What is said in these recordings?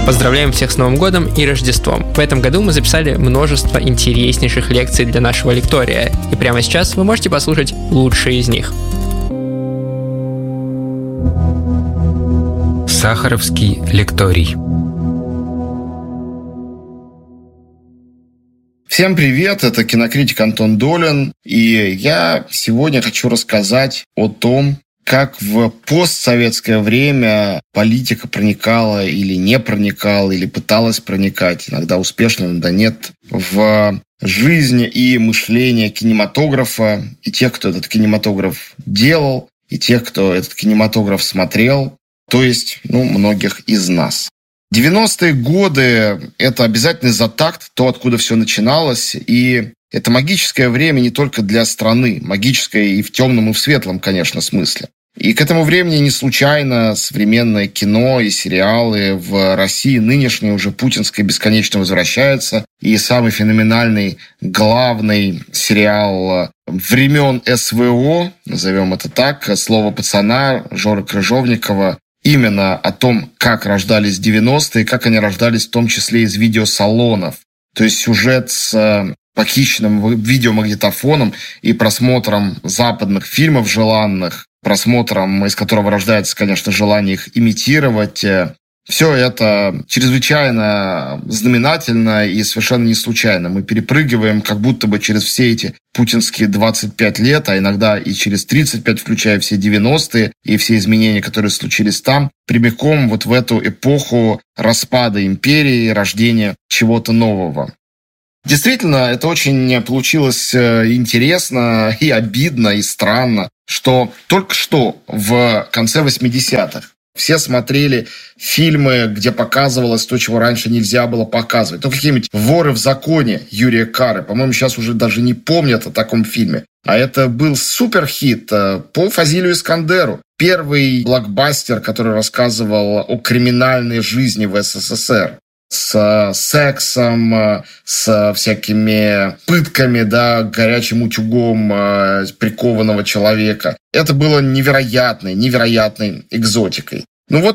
Поздравляем всех с Новым годом и Рождеством. В этом году мы записали множество интереснейших лекций для нашего лектория, и прямо сейчас вы можете послушать лучшие из них. Сахаровский лекторий. Всем привет, это кинокритик Антон Долин, и я сегодня хочу рассказать о том, как в постсоветское время политика проникала или не проникала, или пыталась проникать, иногда успешно, иногда нет, в жизнь и мышление кинематографа, и тех, кто этот кинематограф делал, и тех, кто этот кинематограф смотрел, то есть, многих из нас. 90-е годы – это обязательный затакт, то, откуда все начиналось, и это магическое время не только для страны, магическое и в темном, и в светлом, конечно, смысле. И к этому времени не случайно современное кино и сериалы в России нынешней уже путинской бесконечно возвращаются. И самый феноменальный, главный сериал времен СВО, назовем это так, «Слово пацана» Жоры Крыжовникова, именно о том, как рождались 90-е, как они рождались в том числе из видеосалонов. То есть сюжет с похищенным видеомагнитофоном и просмотром западных фильмов желанных, просмотром, из которого рождается, конечно, желание их имитировать. Все это чрезвычайно знаменательно и совершенно не случайно. Мы перепрыгиваем как будто бы через все эти путинские 25 лет, а иногда и через 35, включая все 90-е и все изменения, которые случились там, прямиком вот в эту эпоху распада империи, рождения чего-то нового. Действительно, это очень получилось интересно и обидно, и странно, что только что в конце 80-х все смотрели фильмы, где показывалось то, чего раньше нельзя было показывать. Какие-нибудь «Воры в законе» Юрия Кары. По-моему, сейчас уже даже не помнят о таком фильме. А это был суперхит по Фазилю Искандеру. Первый блокбастер, который рассказывал о криминальной жизни в СССР. С сексом, с всякими пытками, горячим утюгом прикованного человека. Это было невероятной экзотикой.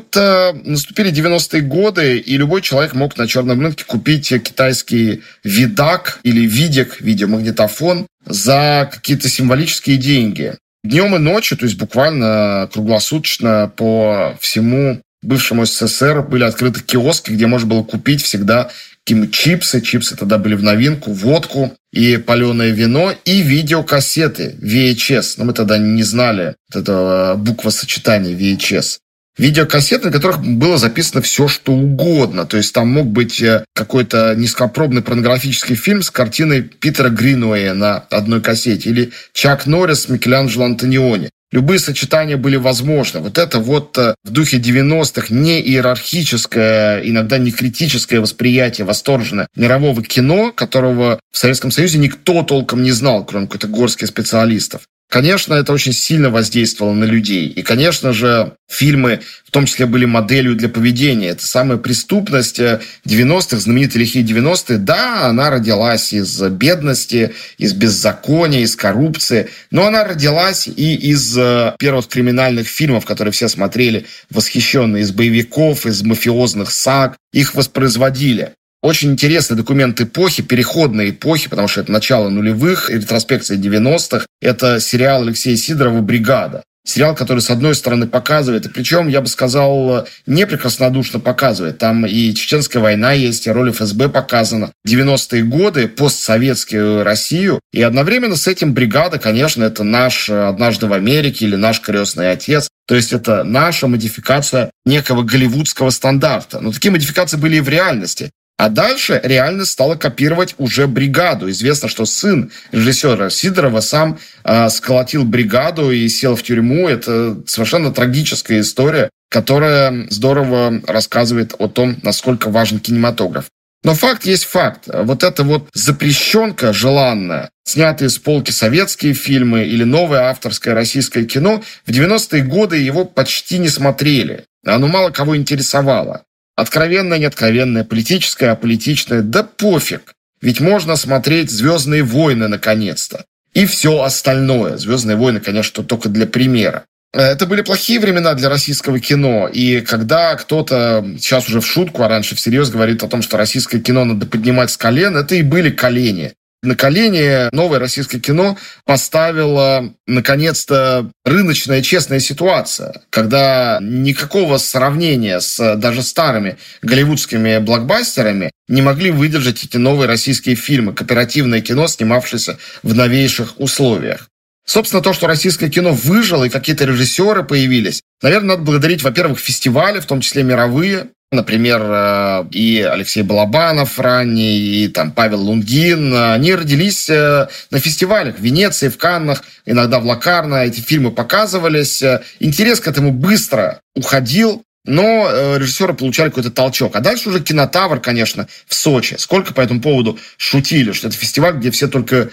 Наступили 90-е годы, и любой человек мог на черном рынке купить китайский видак или видик, видеомагнитофон, за какие-то символические деньги. Днем и ночью, то есть буквально круглосуточно по всему бывшему СССР были открыты киоски, где можно было купить всегда какие-нибудь чипсы. Чипсы тогда были в новинку, водку и паленое вино, и видеокассеты VHS. Но мы тогда не знали этого буквосочетания VHS. Видеокассеты, на которых было записано все, что угодно. То есть там мог быть какой-то низкопробный порнографический фильм с картиной Питера Гринуэя на одной кассете или Чак Норрис с Микеланджело Антониони. Любые сочетания были возможны. Это в духе 90-х не иерархическое, иногда не критическое восприятие восторженное мирового кино, которого в Советском Союзе никто толком не знал, кроме какой-то горстки специалистов. Конечно, это очень сильно воздействовало на людей. И, конечно же, фильмы в том числе были моделью для поведения. Это самая преступность 90-х, знаменитые лихие 90-е. Да, она родилась из бедности, из беззакония, из коррупции. Но она родилась и из первых криминальных фильмов, которые все смотрели восхищенные, из боевиков, из мафиозных саг. Их воспроизводили. Очень интересный документ эпохи, переходной эпохи, потому что это начало нулевых, ретроспекция 90-х. Это сериал Алексея Сидорова «Бригада». Сериал, который, с одной стороны, показывает, и причем, я бы сказал, не прекраснодушно показывает. Там и Чеченская война есть, и роль ФСБ показана. 90-е годы, постсоветскую Россию. И одновременно с этим «Бригада», конечно, это наш «Однажды в Америке» или наш «Крестный отец». То есть это наша модификация некого голливудского стандарта. Но такие модификации были и в реальности. А дальше реальность стала копировать уже «Бригаду». Известно, что сын режиссера Сидорова сам сколотил «Бригаду» и сел в тюрьму. Это совершенно трагическая история, которая здорово рассказывает о том, насколько важен кинематограф. Но факт есть факт. Эта запрещенка желанная, снятые с полки советские фильмы или новое авторское российское кино, в 90-е годы его почти не смотрели. Оно мало кого интересовало. Откровенное, неоткровенное, политическое, аполитичное, да пофиг. Ведь можно смотреть «Звездные войны» наконец-то. И все остальное. «Звездные войны», конечно, только для примера. Это были плохие времена для российского кино, и когда кто-то сейчас уже в шутку, а раньше всерьез говорит о том, что российское кино надо поднимать с колен, это и были колени. На колени новое российское кино поставила, наконец-то, рыночная честная ситуация, когда никакого сравнения с даже старыми голливудскими блокбастерами не могли выдержать эти новые российские фильмы, кооперативное кино, снимавшееся в новейших условиях. Собственно, то, что российское кино выжило и какие-то режиссеры появились, наверное, надо благодарить, во-первых, фестивали, в том числе мировые. Например, и Алексей Балабанов ранний, и там Павел Лунгин. Они родились на фестивалях в Венеции, в Каннах, иногда в Локарно. Эти фильмы показывались. Интерес к этому быстро уходил, но режиссеры получали какой-то толчок. А дальше уже Кинотавр, конечно, в Сочи. Сколько по этому поводу шутили, что это фестиваль, где все только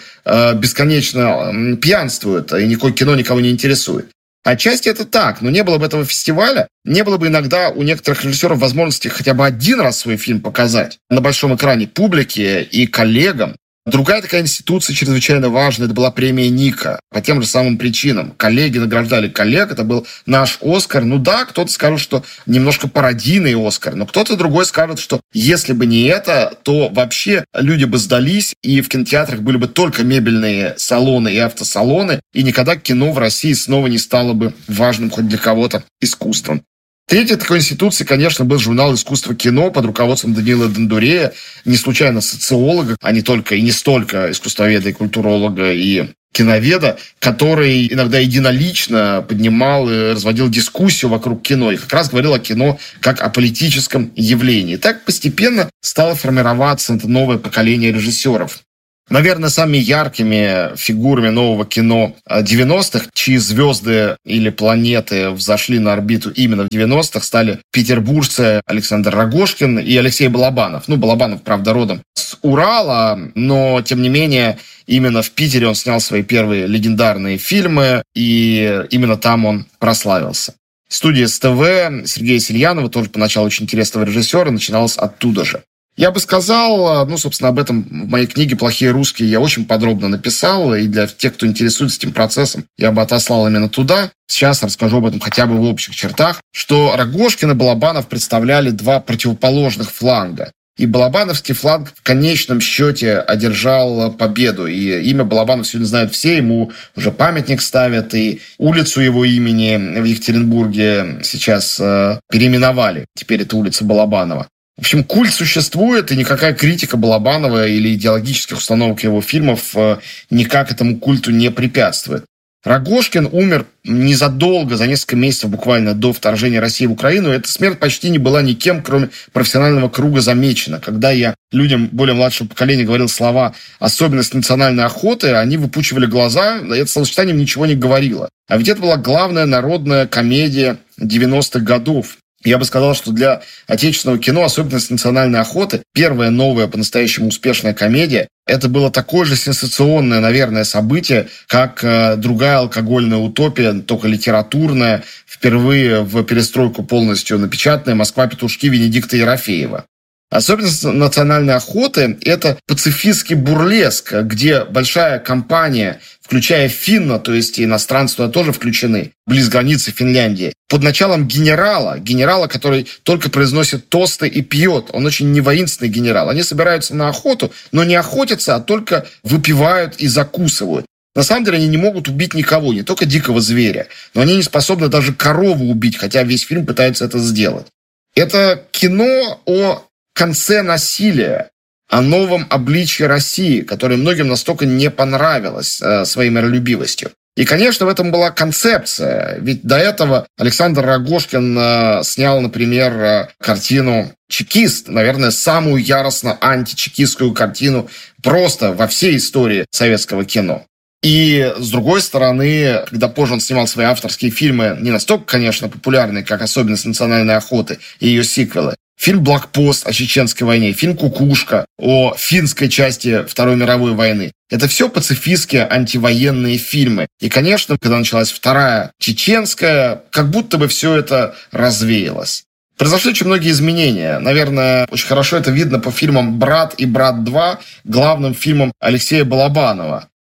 бесконечно пьянствуют, и никакое кино никого не интересует. Отчасти это так, но не было бы этого фестиваля, не было бы иногда у некоторых режиссеров возможности хотя бы один раз свой фильм показать на большом экране публике и коллегам. Другая такая институция чрезвычайно важная, это была премия Ника. По тем же самым причинам. Коллеги награждали коллег, это был наш Оскар. Ну да, кто-то скажет, что немножко пародийный Оскар, но кто-то другой скажет, что если бы не это, то вообще люди бы сдались, и в кинотеатрах были бы только мебельные салоны и автосалоны, и никогда кино в России снова не стало бы важным хоть для кого-то искусством. Третьей такой институцией, конечно, был журнал «Искусство кино» под руководством Даниила Дондурея, не случайно социолога, а не только и не столько искусствоведа и культуролога и киноведа, который иногда единолично поднимал и разводил дискуссию вокруг кино и как раз говорил о кино как о политическом явлении. Так постепенно стало формироваться это новое поколение режиссеров. Наверное, самыми яркими фигурами нового кино 90-х, чьи звезды или планеты взошли на орбиту именно в 90-х, стали петербуржцы Александр Рогожкин и Алексей Балабанов. Ну, Балабанов, правда, родом с Урала, но, тем не менее, именно в Питере он снял свои первые легендарные фильмы, и именно там он прославился. Студия СТВ Сергея Сельянова, тоже поначалу очень интересного режиссера, начиналась оттуда же. Я бы сказал, собственно, об этом в моей книге «Плохие русские» я очень подробно написал, и для тех, кто интересуется этим процессом, я бы отослал именно туда. Сейчас расскажу об этом хотя бы в общих чертах, что Рогожкин и Балабанов представляли два противоположных фланга. И балабановский фланг в конечном счете одержал победу. И имя Балабанов сегодня знают все, ему уже памятник ставят, и улицу его имени в Екатеринбурге сейчас переименовали. Теперь это улица Балабанова. В общем, культ существует, и никакая критика Балабанова или идеологических установок его фильмов никак этому культу не препятствует. Рогожкин умер незадолго, за несколько месяцев буквально до вторжения России в Украину. Эта смерть почти не была никем, кроме профессионального круга, замечена. Когда я людям более младшего поколения говорил слова «особенность национальной охоты», они выпучивали глаза, это словосочетание ничего не говорило. А ведь это была главная народная комедия 90-х годов. Я бы сказал, что для отечественного кино особенность национальной охоты, первая новая по-настоящему успешная комедия, это было такое же сенсационное, наверное, событие, как другая алкогольная утопия, только литературная, впервые в перестройку полностью напечатанная «Москва-петушки» Венедикта Ерофеева. Особенность национальной охоты – это пацифистский бурлеск, где большая компания, включая финна, то есть и иностранцы туда тоже включены, близ границы Финляндии, под началом генерала, который только произносит тосты и пьет. Он очень невоинственный генерал. Они собираются на охоту, но не охотятся, а только выпивают и закусывают. На самом деле они не могут убить никого, не только дикого зверя, но они не способны даже корову убить, хотя весь фильм пытается это сделать. Это кино о конце насилия, о новом обличье России, которое многим настолько не понравилось своей миролюбивостью. И, конечно, в этом была концепция. Ведь до этого Александр Рогожкин снял, например, картину «Чекист», наверное, самую яростно античекистскую картину просто во всей истории советского кино. И, с другой стороны, когда позже он снимал свои авторские фильмы, не настолько, конечно, популярные, как «Особенность национальной охоты» и ее сиквелы, фильм «Блокпост» о Чеченской войне, фильм «Кукушка» о финской части Второй мировой войны. Это все пацифистские антивоенные фильмы. И, конечно, когда началась Вторая чеченская, как будто бы все это развеялось. Произошли очень многие изменения. Наверное, очень хорошо это видно по фильмам «Брат» и «Брат 2», главным фильмам Алексея Балабанова.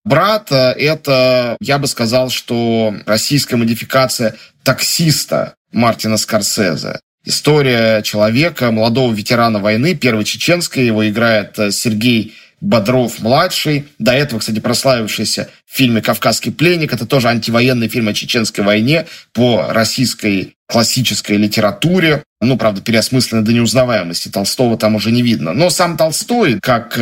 «Брат» — это, я бы сказал, что российская модификация «Таксиста» Мартина Скорсезе. История человека, молодого ветерана войны, Первой чеченской. Его играет Сергей Бодров-младший. До этого, кстати, прославившийся в фильме «Кавказский пленник». Это тоже антивоенный фильм о чеченской войне по российской классической литературе. Правда, переосмысленно до неузнаваемости. Толстого там уже не видно. Но сам Толстой, как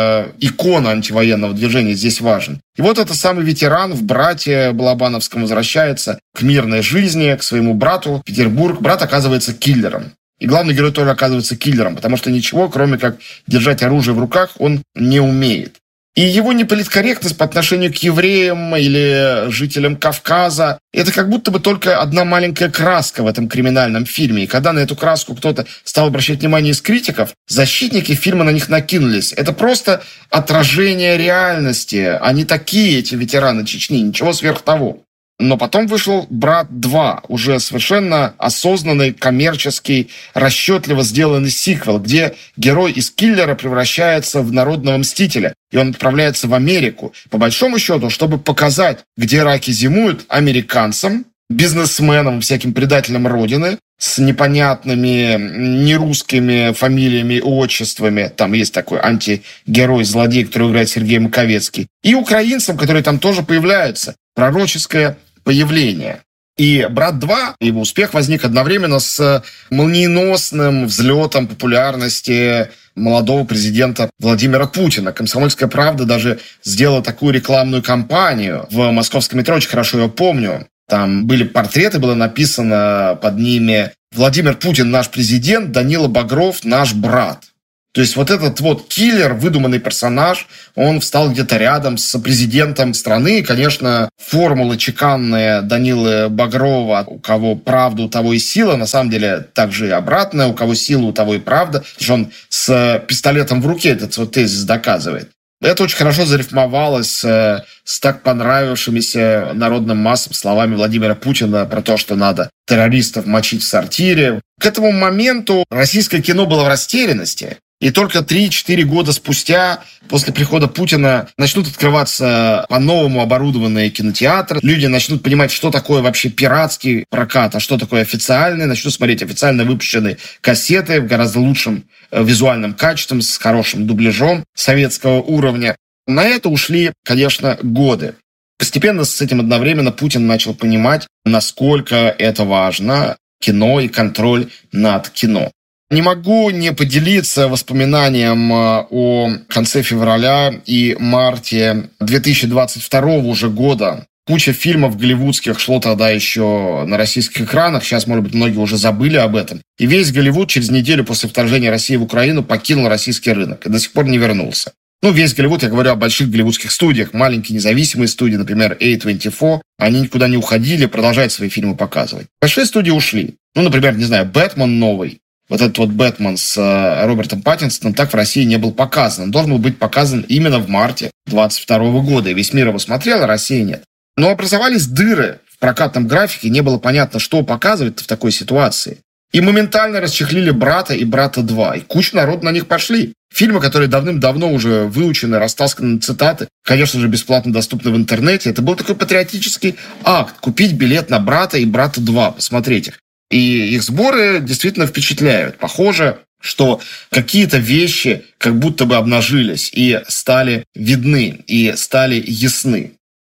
икона антивоенного движения, здесь важен. И вот этот самый ветеран в «Брате» Балабановском возвращается к мирной жизни, к своему брату в Петербург. Брат оказывается киллером. И главный герой тоже оказывается киллером, потому что ничего, кроме как держать оружие в руках, он не умеет. И его неполиткорректность по отношению к евреям или жителям Кавказа – это как будто бы только одна маленькая краска в этом криминальном фильме. И когда на эту краску кто-то стал обращать внимание из критиков, защитники фильма на них накинулись. Это просто отражение реальности. Они такие, эти ветераны Чечни, ничего сверх того. Но потом вышел «Брат 2», уже совершенно осознанный, коммерческий, расчетливо сделанный сиквел, где герой из киллера превращается в народного мстителя, и он отправляется в Америку, по большому счету, чтобы показать, где раки зимуют, американцам, бизнесменам, всяким предателям Родины, с непонятными нерусскими фамилиями и отчествами. Там есть такой антигерой-злодей, который играет Сергей Маковецкий. И украинцам, которые там тоже появляются. Пророческое появление. И «Брат 2», его успех возник одновременно с молниеносным взлетом популярности молодого президента Владимира Путина. «Комсомольская правда» даже сделала такую рекламную кампанию. В московском метро, очень хорошо ее помню. Там были портреты, было написано под ними «Владимир Путин наш президент, Данила Багров наш брат». То есть вот этот вот киллер, выдуманный персонаж, он встал где-то рядом с президентом страны. И, конечно, формула чеканная Данилы Багрова, у кого правда, у того и сила, на самом деле также и обратная, у кого сила, у того и правда. Потому что он с пистолетом в руке этот вот тезис доказывает. Это очень хорошо зарифмовалось с так понравившимися народным массам словами Владимира Путина про то, что надо террористов мочить в сортире. К этому моменту российское кино было в растерянности. И только 3-4 года спустя, после прихода Путина, начнут открываться по-новому оборудованные кинотеатры. Люди начнут понимать, что такое вообще пиратский прокат, а что такое официальный. Начнут смотреть официально выпущенные кассеты в гораздо лучшем визуальном качестве, с хорошим дубляжом советского уровня. На это ушли, конечно, годы. Постепенно с этим одновременно Путин начал понимать, насколько это важно, кино и контроль над кино. Не могу не поделиться воспоминанием о конце февраля и марте 2022 уже года. Куча фильмов голливудских шло тогда еще на российских экранах. Сейчас, может быть, многие уже забыли об этом. И весь Голливуд через неделю после вторжения России в Украину покинул российский рынок и до сих пор не вернулся. Весь Голливуд, я говорю о больших голливудских студиях, маленькие независимые студии, например, A24, они никуда не уходили, продолжают свои фильмы показывать. Большие студии ушли. Например, не знаю, «Бэтмен» новый. Вот этот вот «Бэтмен» с Робертом Паттинсоном так в России не был показан. Он должен был быть показан именно в марте 2022 года. И весь мир его смотрел, а России нет. Но образовались дыры в прокатном графике, не было понятно, что показывать в такой ситуации. И моментально расчехлили «Брата» и «Брата 2». И куча народу на них пошли. Фильмы, которые давным-давно уже выучены, растасканы на цитаты, конечно же, бесплатно доступны в интернете. Это был такой патриотический акт. Купить билет на «Брата» и «Брата 2», посмотреть их. И их сборы действительно впечатляют. Похоже, что какие-то вещи как будто бы обнажились и стали видны, и стали ясны.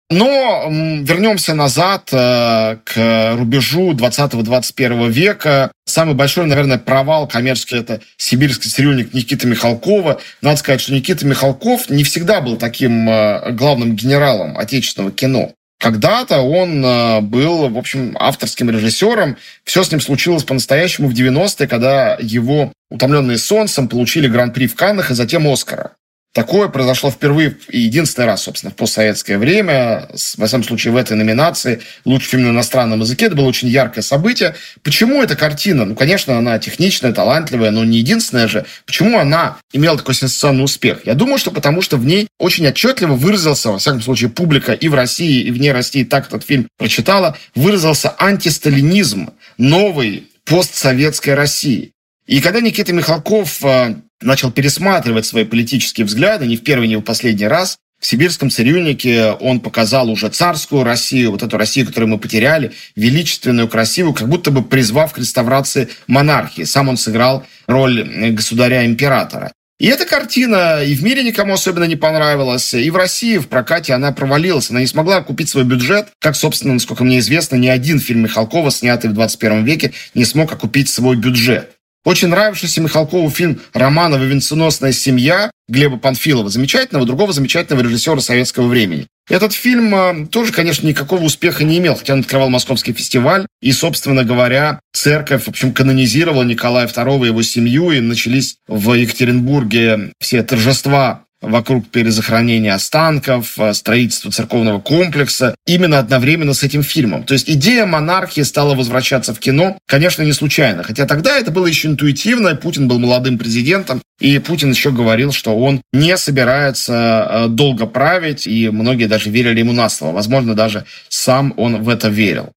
Но вернемся назад к рубежу 20-21 века. Самый большой, наверное, провал коммерческий – это «Сибирский цирюльник» Никиты Михалкова. Надо сказать, что Никита Михалков не всегда был таким главным генералом отечественного кино. Когда-то он был, в общем, авторским режиссером. Все с ним случилось по-настоящему в 90-е, когда его «Утомленные солнцем» получили гран-при в Каннах и затем «Оскара». Такое произошло впервые и единственный раз, собственно, в постсоветское время. Во всяком случае, в этой номинации «Лучший фильм на иностранном языке». Это было очень яркое событие. Почему эта картина? Конечно, она техничная, талантливая, но не единственная же. Почему она имела такой сенсационный успех? Я думаю, что потому что в ней очень отчетливо выразился, во всяком случае, публика и в России, и вне России так этот фильм прочитала, выразился антисталинизм новой постсоветской России. И когда Никита Михалков начал пересматривать свои политические взгляды, не в первый, не в последний раз, в В «Сибирском цирюльнике» он показал уже царскую Россию, вот эту Россию, которую мы потеряли, величественную, красивую, как будто бы призвав к реставрации монархии. Сам он сыграл роль государя-императора. И эта картина и в мире никому особенно не понравилась, и в России в прокате она провалилась. Она не смогла окупить свой бюджет, как, собственно, насколько мне известно, ни один фильм Михалкова, снятый в 21 веке, не смог окупить свой бюджет. Очень нравившийся Михалкову фильм «Романова венценосная семья» Глеба Панфилова, замечательного, другого замечательного режиссера советского времени. Этот фильм тоже, конечно, никакого успеха не имел, хотя он открывал Московский фестиваль, и, собственно говоря, церковь, в общем, канонизировала Николая II и его семью, и начались в Екатеринбурге все торжества вокруг перезахоронения останков, строительства церковного комплекса, именно одновременно с этим фильмом. То есть идея монархии стала возвращаться в кино, конечно, не случайно. Хотя тогда это было еще интуитивно, Путин был молодым президентом, и Путин еще говорил, что он не собирается долго править, и многие даже верили ему на слово. Возможно, даже сам он в это верил.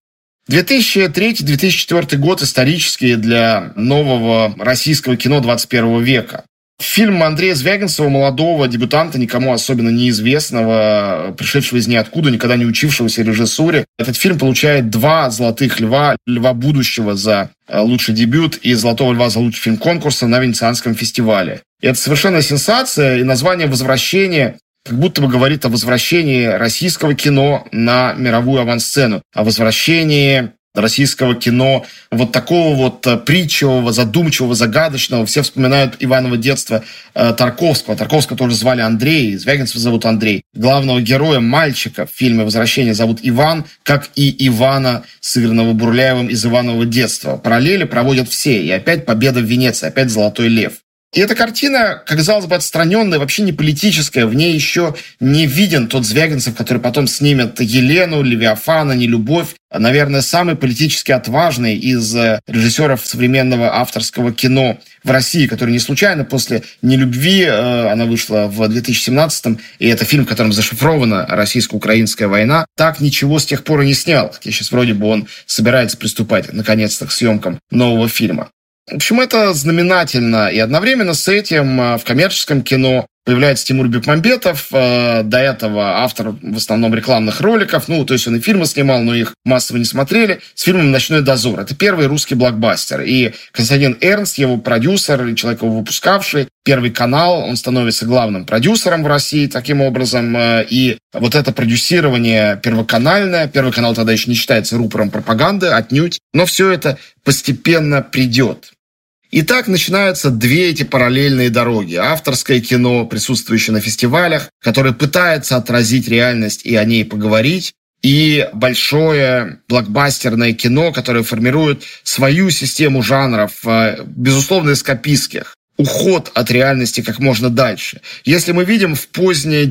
2003-2004 год исторический для нового российского кино 21 века. Фильм Андрея Звягинцева, молодого дебютанта, никому особенно неизвестного, пришедшего из ниоткуда, никогда не учившегося режиссуре. Этот фильм получает 2 «Золотых льва», «Льва будущего» за лучший дебют и «Золотого льва» за лучший фильм конкурса на Венецианском фестивале. И это совершенно сенсация, и название «Возвращение» как будто бы говорит о возвращении российского кино на мировую авансцену, о возвращении российского кино, вот такого вот притчевого, задумчивого, загадочного. Все вспоминают Иваново детство Тарковского. Тарковского тоже звали Андрей, Звягинцева зовут Андрей. Главного героя, мальчика в фильме «Возвращение» зовут Иван, как и Ивана, сыгранного Бурляевым из Иванового детства. Параллели проводят все. И опять победа в Венеции, опять «Золотой лев». И эта картина, казалось бы, отстраненная, вообще не политическая. В ней еще не виден тот Звягинцев, который потом снимет «Елену», «Левиафана», «Нелюбовь». Наверное, самый политически отважный из режиссеров современного авторского кино в России, который не случайно после «Нелюбви», она вышла в 2017-м, и это фильм, в котором зашифрована российско-украинская война, так ничего с тех пор и не снял. Хотя сейчас вроде бы он собирается приступать наконец-то к съемкам нового фильма. В общем, это знаменательно. И одновременно с этим в коммерческом кино появляется Тимур Бекмамбетов, до этого автор в основном рекламных роликов, то есть он и фильмы снимал, но их массово не смотрели, с фильмом «Ночной дозор». Это первый русский блокбастер. И Константин Эрнст, его продюсер, человек его выпускавший, Первый канал, он становится главным продюсером в России таким образом. И вот это продюсирование первоканальное, Первый канал тогда еще не считается рупором пропаганды, отнюдь, но все это постепенно придет. И так начинаются 2 эти параллельные дороги. Авторское кино, присутствующее на фестивалях, которое пытается отразить реальность и о ней поговорить, и большое блокбастерное кино, которое формирует свою систему жанров, безусловно, эскапистских. Уход от реальности как можно дальше. Если мы видим в поздние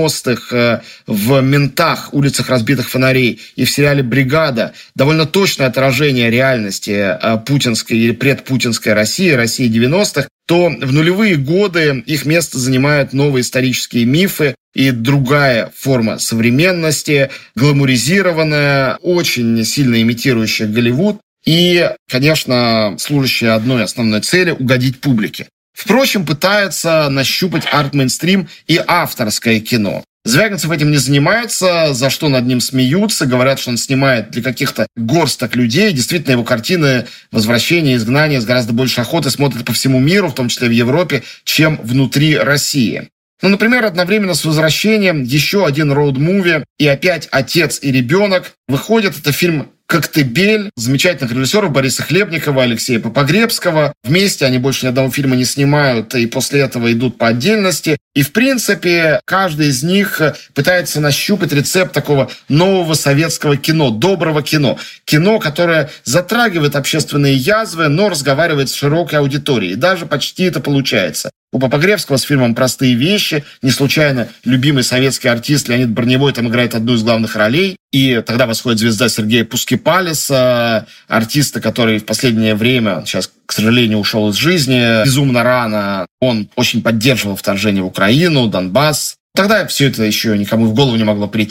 90-х в «Ментах», «Улицах разбитых фонарей» и в сериале «Бригада» довольно точное отражение реальности путинской или предпутинской России 90-х, то в нулевые годы их место занимают новые исторические мифы и другая форма современности, гламуризированная, очень сильно имитирующая Голливуд и, конечно, служащая одной основной цели – угодить публике. Впрочем, пытается нащупать арт-мейнстрим и авторское кино. Звягинцев этим не занимается, за что над ним смеются, говорят, что он снимает для каких-то горсток людей. Действительно, его картины «Возвращение», «Изгнание» с гораздо большей охотой смотрят по всему миру, в том числе в Европе, чем внутри России. Например, одновременно с «Возвращением» еще один роуд-муви, и опять «Отец и ребенок». Выходит, это фильм «Коктебель» замечательных режиссеров Бориса Хлебникова, Алексея Попогребского. Вместе они больше ни одного фильма не снимают, и после этого идут по отдельности. И, в принципе, каждый из них пытается нащупать рецепт такого нового советского кино, доброго кино. Кино, которое затрагивает общественные язвы, но разговаривает с широкой аудиторией. И даже почти это получается. У Попогребского с фильмом «Простые вещи», не случайно любимый советский артист Леонид Броневой там играет одну из главных ролей. И тогда восходит звезда Сергея Пускипалиса, артиста, который в последнее время, сейчас, к сожалению, ушел из жизни безумно рано. Он очень поддерживал вторжение в Украину, Донбасс. Тогда все это еще никому в голову не могло прийти.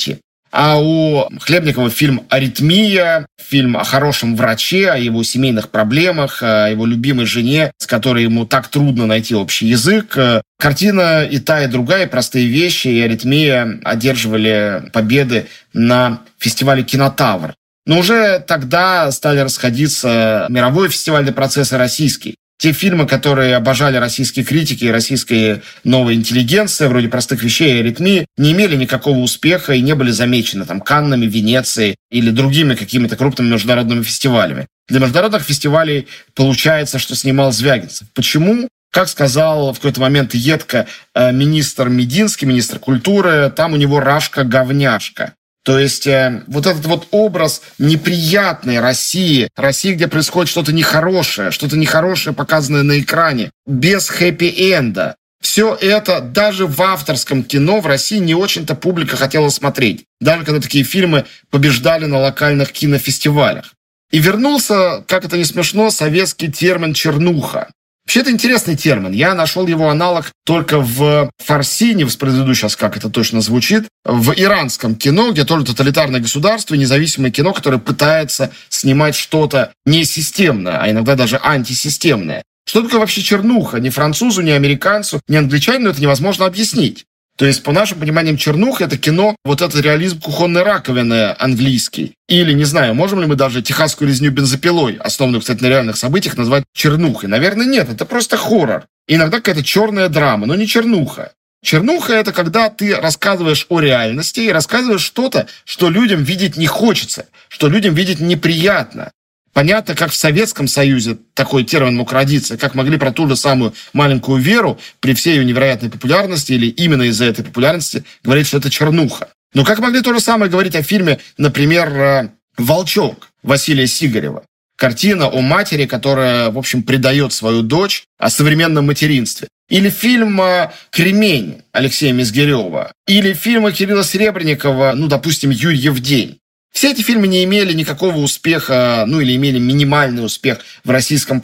А у Хлебникова фильм «Аритмия», фильм о хорошем враче, о его семейных проблемах, о его любимой жене, с которой ему так трудно найти общий язык. Картина и та, и другая, «Простые вещи» и «Аритмия» одерживали победы на фестивале «Кинотавр». Но уже тогда стали расходиться мировой фестивальный процесс и российский. Те фильмы, которые обожали российские критики и российская новая интеллигенция, вроде «Простых вещей» и «Аритмии», не имели никакого успеха и не были замечены Каннами, Венецией или другими какими-то крупными международными фестивалями. Для международных фестивалей получается, что снимал Звягинцев. Почему? Как сказал в какой-то момент едко министр Мединский, министр культуры, там у него рашка-говняшка. То есть вот этот образ неприятной России, где происходит что-то нехорошее, показанное на экране, без хэппи-энда. Все это даже в авторском кино в России не очень-то публика хотела смотреть. Даже когда такие фильмы побеждали на локальных кинофестивалях. И вернулся, как это не смешно, советский термин «чернуха». Вообще, это интересный термин. Я нашел его аналог только в фарси, не воспроизведу сейчас, как это точно звучит, в иранском кино, где тоже тоталитарное государство и независимое кино, которое пытается снимать что-то несистемное, а иногда даже антисистемное. Что такое вообще чернуха? Ни французу, ни американцу, ни англичанину это невозможно объяснить. То есть, по нашим пониманиям, чернуха – это кино, вот этот реализм кухонной раковины английский. Или, не знаю, можем ли мы даже «Техасскую резню бензопилой», основанную, кстати, на реальных событиях, назвать чернухой? Наверное, нет, это просто хоррор. Иногда какая-то черная драма, но не чернуха. Чернуха – это когда ты рассказываешь о реальности и рассказываешь что-то, что людям видеть не хочется, что людям видеть неприятно. Понятно, как в Советском Союзе такой термин мог родиться, как могли про ту же самую маленькую Веру при всей ее невероятной популярности или именно из-за этой популярности говорить, что это чернуха. Но как могли то же самое говорить о фильме, например, «Волчок» Василия Сигарева. Картина о матери, которая, в общем, предает свою дочь, о современном материнстве. Или фильм «Кремень» Алексея Мизгирева. Или фильмы Кирилла Серебренникова, допустим, «Юрьев день». Все эти фильмы не имели никакого успеха, или имели минимальный успех в российском